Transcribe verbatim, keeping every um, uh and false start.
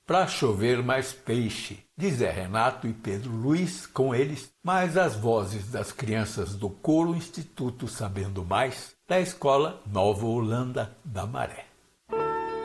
pra chover mais peixe, de Zé Renato e Pedro Luiz, com eles, mais as vozes das crianças do coro Instituto Sabendo Mais, da Escola Nova Holanda da Maré.